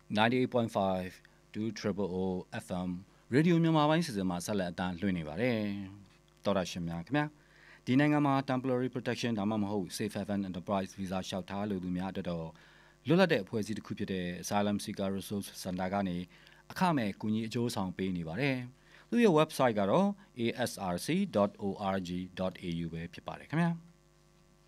98.5 200 FM ရေဒီယိုမြန်မာပိုင်းစီစဉ်မှာဆက်လက်အတန်းလွှင့်နေပါတယ်တော်ရရှင်များခင်ဗျာဒီနိုင်ငံမှာ temporary protection ဒါမှမဟုတ် safe haven enterprise visa လျှောက်ထားလို့သူများအတွက်တော့လွတ်လပ်တဲ့အဖွဲ့အစည်းတစ်ခုဖြစ်တဲ့ Asylum Seeker Resource Center ကနေအခမဲ့ကူညီအကျိုးဆောင်ပေးနေပါတယ်သူရဲ့ website ကတော့ asrc.org.au ပဲဖြစ်ပါတယ်ခင်ဗျာ